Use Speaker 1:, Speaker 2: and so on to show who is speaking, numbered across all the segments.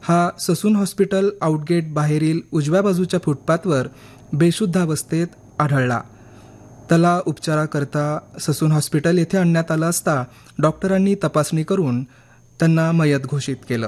Speaker 1: हा Sassoon hospital आउटगेट बाहेरील उजव्या बाजूच्या फुटपाथवर बेशुद्ध अवस्थेत आढळला. त्याला उपचाराकरता ससून हॉस्पिटल येथे आणण्यात आलं असता डॉक्टरांनी तपासणी करून त्यांना मयत घोषित केलं.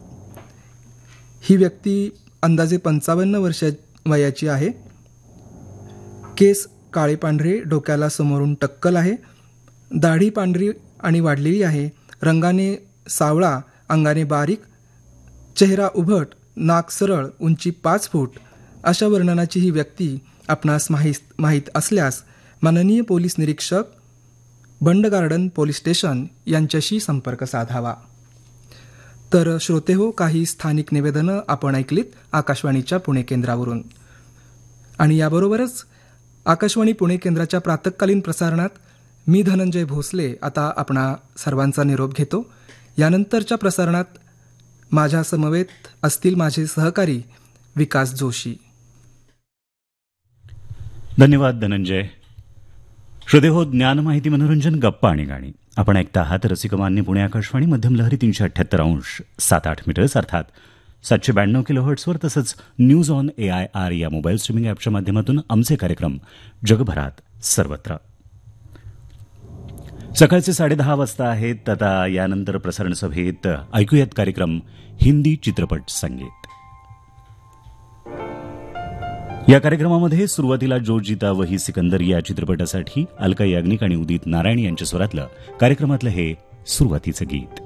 Speaker 1: ही व्यक्ती अंदाजे 55 वर्ष वयाची आहे. केस काळे पांढरे, डोक्याला समोरून टक्कल आहे, दाढी पांढरी आणि वाढलेली आहे, रंगाने सावळा, अंगाने बारीक, चेहरा उभट, नाक सरळ, उंची 5 फूट अशा वर्णनाची ही व्यक्ती आपणास माहीत असल्यास माननीय पोलीस निरीक्षक बंड गार्डन पोलीस स्टेशन यांच्याशी संपर्क साधावा. तर श्रोते हो, काही स्थानिक निवेदनं आपण ऐकलीत आकाशवाणीच्या पुणे केंद्रावरून. आणि याबरोबरच आकाशवाणी पुणे केंद्राच्या प्रातःकालीन प्रसारणात मी धनंजय भोसले आता आपणा सर्वांचा निरोप घेतो. यानंतरच्या प्रसारणात माझ्या समवेत असतील माझे सहकारी विकास जोशी.
Speaker 2: धन्यवाद धनंजय. श्रोते हो, ज्ञान, माहिती, मनोरंजन, गप्पा आणि गाणी आपण ऐकता आहात रसिकमान्य पुणे आकाशवाणी मध्यम लहरी 378 अंश 7-8 मीटर्स अर्थात 792 किलोहर्ट्सवर, तसंच न्यूज ऑन AIR या मोबाईल स्ट्रीमिंग ॲपच्या माध्यमातून आमचे कार्यक्रम जगभरात सर्वत्र. सकाळचे 10:30 वाजता आहेत. आता यानंतर प्रसारण सभेत ऐकूयात कार्यक्रम हिंदी चित्रपट संगीत. या कार्यक्रमामध्ये सुरुवातीला जो जीता वही सिकंदर या चित्रपटासाठी अलका याग्निक आणि उदित नारायण यांच्या स्वरातलं कार्यक्रमातलं हे सुरुवातीचं गीत.